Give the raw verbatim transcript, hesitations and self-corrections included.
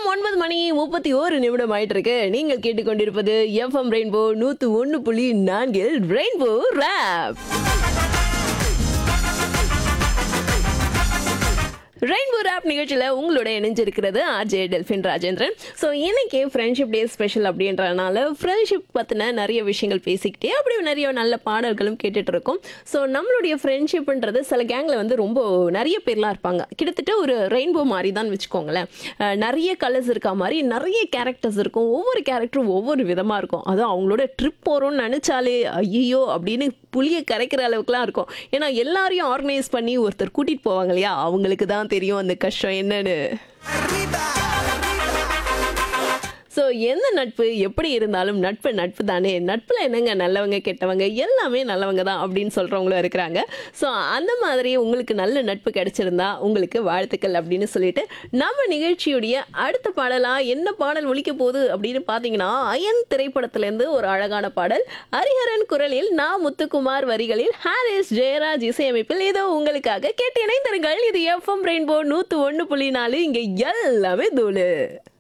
ஒன்பது மணி முப்பத்தி ஒரு நிமிடம் ஆயிட்டு இருக்கு. நீங்கள் கேட்டுக்கொண்டிருப்பது எஃப்எம் ரெயின்போ நூத்து ஒன்னு புள்ளி நான்கில் ரெயின்போ ரேப். ரெயின்போ ரேப் நிகழ்ச்சியில் உங்களோட இணைஞ்சிருக்கிறது ஆர்ஜே டெல்ஃபின் ராஜேந்திரன். ஸோ இன்னைக்கு ஃப்ரெண்ட்ஷிப் டே ஸ்பெஷல் அப்படின்றனால ஃப்ரெண்ட்ஷிப் பற்றின நிறைய விஷயங்கள் பேசிக்கிட்டே அப்படி நிறைய நல்ல பாடல்களும் கேட்டுட்டு இருக்கோம். ஸோ நம்மளுடைய ஃப்ரெண்ட்ஷிப்ன்றது சில கேங்கில் வந்து ரொம்ப நிறைய பேர்லாம் இருப்பாங்க. கிட்டத்தட்ட ஒரு ரெயின்போ மாதிரி தான் வச்சுக்கோங்களேன். அஹ் நிறைய கலர்ஸ் இருக்கா மாதிரி நிறைய கேரக்டர்ஸ் இருக்கும். ஒவ்வொரு கேரக்டரும் ஒவ்வொரு விதமாக இருக்கும். அதுவும் அவங்களோட ட்ரிப் போகிறோம்னு நினச்சாலே ஐயோ அப்படின்னு புளியை கரைக்கிற அளவுக்குலாம் இருக்கும். ஏன்னா எல்லாரையும் ஆர்கனைஸ் பண்ணி ஒருத்தர் கூட்டிகிட்டு போவாங்க இல்லையா, அவங்களுக்கு தான் தெரியும் அந்த கஷ்டம் என்னன்னு. ஸோ எந்த நட்பு எப்படி இருந்தாலும் நட்பு நட்பு தானே. நட்பில் என்னங்க நல்லவங்க கெட்டவங்க எல்லாமே நல்லவங்க தான் அப்படின்னு சொல்கிறவங்களும் இருக்கிறாங்க. ஸோ அந்த மாதிரி உங்களுக்கு நல்ல நட்பு கிடைச்சிருந்தா உங்களுக்கு வாழ்த்துக்கள் அப்படின்னு சொல்லிட்டு நம்ம நிகழ்ச்சியுடைய அடுத்த பாடலாக என்ன பாடல் ஒலிக்க போகுது அப்படின்னு பார்த்தீங்கன்னா, அயன் திரைப்படத்திலேருந்து ஒரு அழகான பாடல் ஹரிஹரன் குரலில் நா முத்துக்குமார் வரிகளில் ஹாரிஸ் ஜெயராஜ் இசையமைப்பில் ஏதோ உங்களுக்காக கேட்டு இணைந்திருங்கள். இது எஃப்எம் ரெயின்போ நூற்று ஒன்று புள்ளி நாலு. இங்கே எல்லாமே தூளு.